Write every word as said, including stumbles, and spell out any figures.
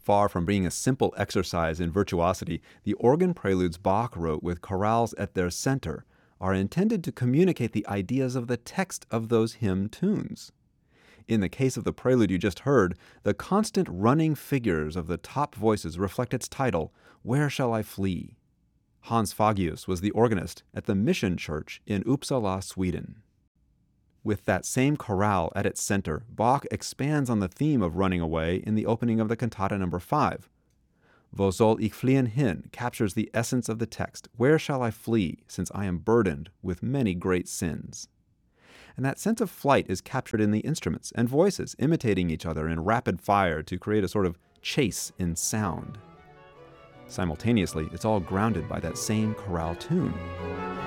far from being a simple exercise in virtuosity, the organ preludes Bach wrote with chorales at their center are intended to communicate the ideas of the text of those hymn tunes. In the case of the prelude you just heard, the constant running figures of the top voices reflect its title, Where Shall I Flee? Hans Fagius was the organist at the Mission Church in Uppsala, Sweden. With that same chorale at its center, Bach expands on the theme of running away in the opening of the cantata number five. Wo soll ich fliehen hin captures the essence of the text, Where shall I flee, since I am burdened with many great sins? And that sense of flight is captured in the instruments and voices imitating each other in rapid fire to create a sort of chase in sound. Simultaneously, it's all grounded by that same chorale tune.